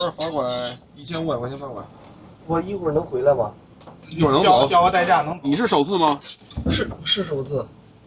罚款1500块钱罚款。 我一会儿能回来吗？ 一会儿能走。 交个代驾能走？ 你是首次吗？ 是首次。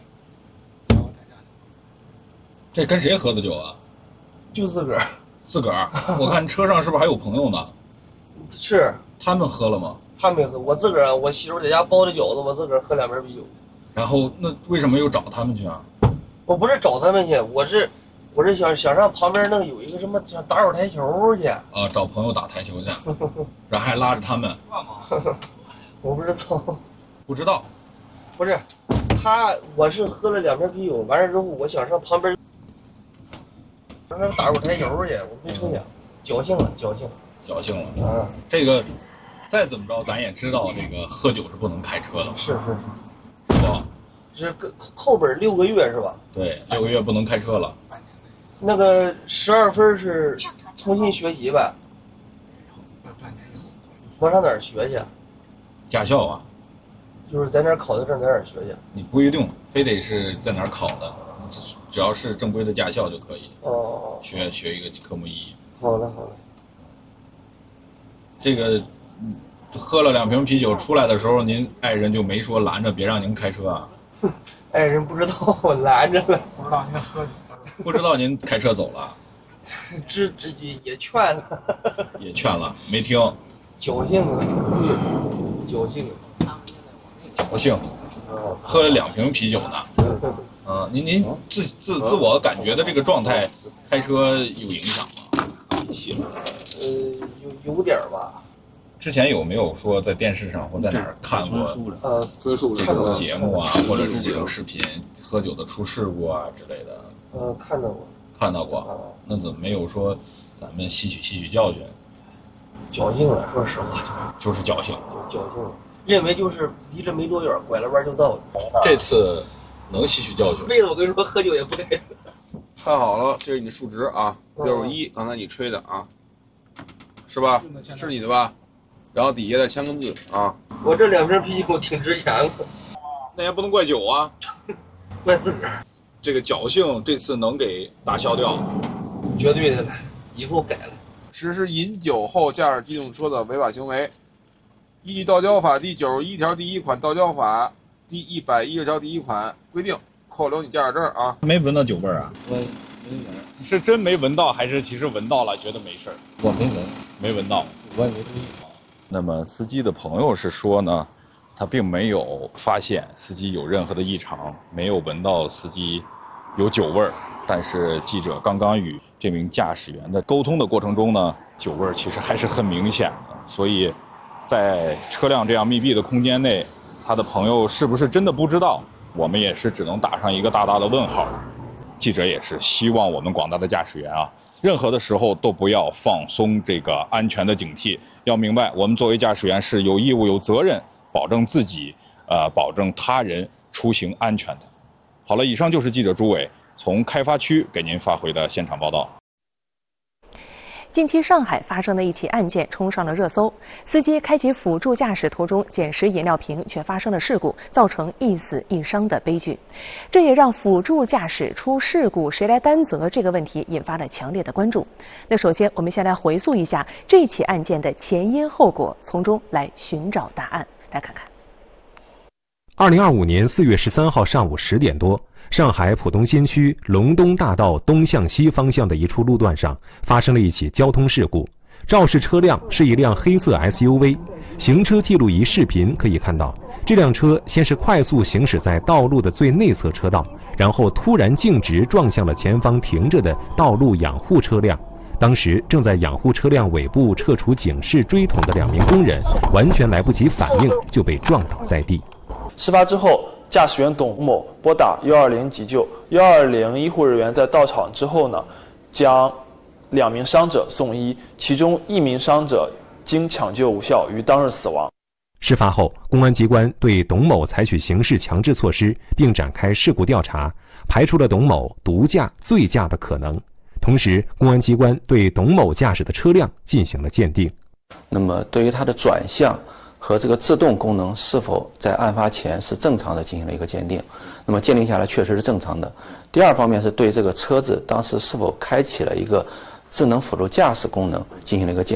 这跟谁喝的酒啊？ 就自个儿。 自个儿？我看车上是不是还有朋友呢？ 是。 他们喝了吗？ 他没喝，我自个儿，我媳妇在家包的饺子，我自个儿喝2瓶啤酒。 然后那为什么又找他们去啊？ 我不是找他们去，我是想上旁边那个有一个什么想打会儿台球去。 啊，找朋友打台球去，然后还拉着他们。 我不知道。 不知道。 不是，我是喝了2瓶啤酒，完事之后我想上旁边，上那打会儿台球去，我没成想，侥幸了。 啊，这个再怎么着，咱也知道这个喝酒是不能开车的。 是， 吧？ 这扣本6个月是吧？ 对，6个月不能开车了。 那个12分是重新学习呗？我上哪儿学去？ 驾校啊？ 就是在哪儿考的证，在哪儿学去？ 你不一定非得是在哪儿考的，只要是正规的驾校就可以。 哦。 学一个科目1。 好嘞。 这个喝了2瓶啤酒出来的时候，您爱人就没说拦着别让您开车啊？ 爱人不知道我拦着了， 不知道您喝酒了， 不知道您开车走了， 这也劝了， 也劝了，没听， 侥幸了，侥幸， 喝了2瓶啤酒呢。您自我感觉的这个状态，开车有影响吗？ 有点吧。 之前有没有说在电视上或在哪儿看过这种节目啊，或者是这种视频，喝酒的出事故啊之类的？看到过。那怎么没有说咱们吸取教训？ 侥幸了，说实话就是侥幸， 认为就是离这没多远，拐了弯就到了。 这次能吸取教训。 妹子，我跟你说，喝酒也不该。 看好了，这是你数值啊，61，刚才你吹的啊，是吧？是你的吧？然后底下再签个字啊。 我这2瓶啤酒挺值钱的。 那也不能怪酒啊， 怪自个儿。 这个侥幸这次能给打消掉， 绝对的了，以后改了。 实施饮酒后驾驶机动车的违法行为，依据《道交法》第91条第1款、《道交法》第110条第1款规定，扣留你驾驶证啊。 没闻到酒味啊？ 我没闻。 是真没闻到，还是其实闻到了，觉得没事？ 我没闻， 没闻到， 我也没注意。 那么司机的朋友是说呢，他并没有发现司机有任何的异常，没有闻到司机有酒味儿。但是记者刚刚与这名驾驶员的沟通的过程中呢，酒味儿其实还是很明显的。所以，在车辆这样密闭的空间内，他的朋友是不是真的不知道？我们也是只能打上一个大大的问号。记者也是希望我们广大的驾驶员啊，任何的时候都不要放松这个安全的警惕。要明白，我们作为驾驶员是有义务、有责任保证自己，保证他人出行安全的。好了，以上就是记者朱伟从开发区给您发回的现场报道。 近期上海发生的一起案件冲上了热搜，司机开启辅助驾驶途中捡拾饮料瓶，却发生了事故，造成1死1伤的悲剧。这也让辅助驾驶出事故谁来担责这个问题引发了强烈的关注。那首先，我们先来回溯一下这起案件的前因后果，从中来寻找答案。来看看。 2025年4月13号上午10点多，上海浦东新区龙东大道东向西方向的一处路段上发生了一起交通事故。肇事车辆是一辆黑色 SUV， 行车记录仪视频可以看到，这辆车先是快速行驶在道路的最内侧车道，然后突然径直撞向了前方停着的道路养护车辆。当时正在养护车辆尾部撤除警示锥筒的2名工人完全来不及反应，就被撞倒在地。 事发之后，驾驶员董某拨打120急救，120医护人员在到场之后呢，将2名伤者送医，其中1名伤者经抢救无效，于当日死亡。 事发后，公安机关对董某采取刑事强制措施，并展开事故调查，排除了董某毒驾、醉驾的可能。同时，公安机关对董某驾驶的车辆进行了鉴定。 那么，对于它的转向和这个制动功能是否在案发前是正常的进行了一个鉴定，那么鉴定下来确实是正常的。第二方面是对这个车子当时是否开启了一个智能辅助驾驶功能进行了一个检